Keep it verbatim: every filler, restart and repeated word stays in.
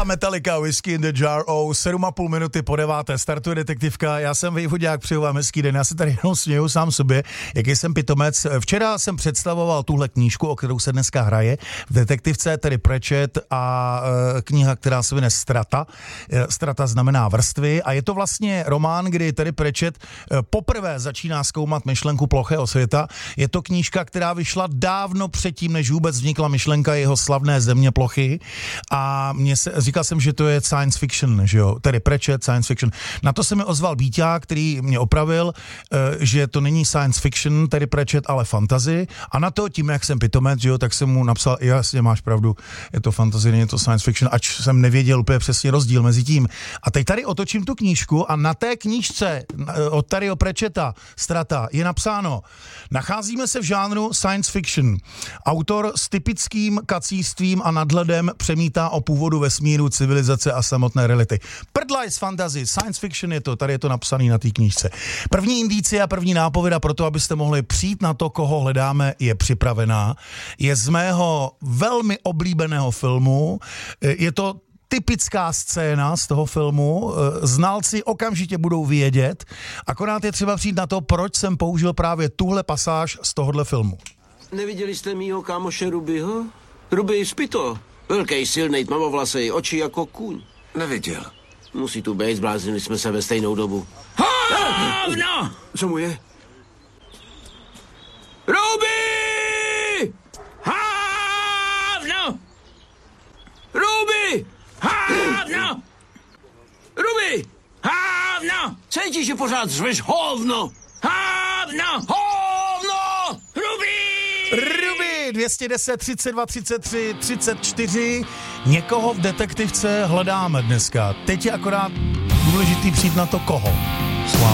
Metallica, Whiskey in the Jar o sedm a půl minuty po deváté. Startuje detektivka, já jsem Vejvodák, přeju vám hezký den. Já se tady jenom směju sám sobě, jaký jsem pitomec. Včera jsem představoval tuhle knížku, o kterou se dneska hraje v detektivce, tedy Pratchett a e, kniha, která se jmenuje Strata. E, Strata znamená vrstvy a je to vlastně román, kdy tedy Pratchett e, poprvé začíná zkoumat myšlenku plochého světa. Je to knížka, která vyšla dávno předtím, než vůbec vznikla myšlenka jeho slavné země plochy. A mě se, říkal jsem, že to je science fiction, že jo, tedy Pratchett, science fiction. Na to se mi ozval Víťák, který mě opravil, že to není science fiction, tedy Pratchett, ale fantasy. A na to, tím, jak jsem pitomec, že jo, tak jsem mu napsal, jasně, máš pravdu, je to fantasy, není to science fiction, ač jsem nevěděl úplně přesně rozdíl mezi tím. A teď tady otočím tu knížku a na té knížce od Terryho Pratchetta, Strata, je napsáno: nacházíme se v žánru science fiction. Autor s typickým kacístvím a nadhledem přemítá o původu vesmíru, civilizace a samotné reality. Prdlaj z fantasy, science fiction je to, tady je to napsané na té knížce. První indicie a první nápověda pro to, abyste mohli přijít na to, koho hledáme, je připravená. Je z mého velmi oblíbeného filmu. Je to typická scéna z toho filmu. Znalci okamžitě budou vědět. Akorát je třeba přijít na to, proč jsem použil právě tuhle pasáž z tohohle filmu. Neviděli jste mýho kámoše Rubyho? Ruby Spito. Velký, silnej, tmavovlasej, oči jako kůň. Neviděl. Musí tu být, zbláznili jsme se ve stejnou dobu. Hovno! Co mu je? Ruby! Hovno! Ruby! Hovno! Ruby! Hovno! Cítíš, že pořád řveš hovno? Hovno! Hovno! Ruby! Ruby dvě stě deset, třicet dva, třicet tři, třicet čtyři. Někoho v detektivce hledáme dneska. Teď je akorát důležitý přijít na to, koho. Sláva.